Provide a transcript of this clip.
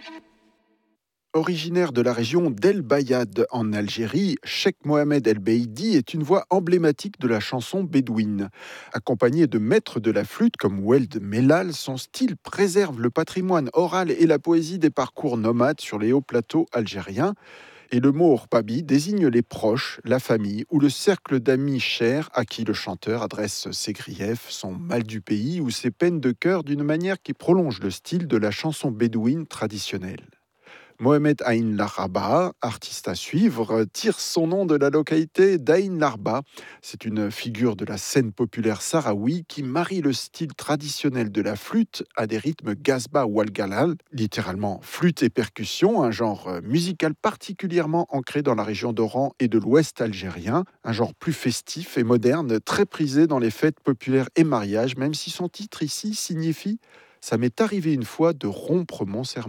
Originaire de la région d'El Bayad en Algérie, Cheikh Mohamed El Beidi est une voix emblématique de la chanson bédouine. Accompagné de maîtres de la flûte comme Weld Mellal, son style préserve le patrimoine oral et la poésie des parcours nomades sur les hauts plateaux algériens. Et le mot Orpabi désigne les proches, la famille ou le cercle d'amis chers à qui le chanteur adresse ses griefs, son mal du pays ou ses peines de cœur d'une manière qui prolonge le style de la chanson bédouine traditionnelle. Mohamed Aïn Laraba, artiste à suivre, tire son nom de la localité d'Aïn Larba. C'est une figure de la scène populaire sahraoui qui marie le style traditionnel de la flûte à des rythmes gazba ou al-galal, littéralement flûte et percussion, un genre musical particulièrement ancré dans la région d'Oran et de l'ouest algérien, un genre plus festif et moderne, très prisé dans les fêtes populaires et mariages, même si son titre ici signifie « Ça m'est arrivé une fois de rompre mon serment ».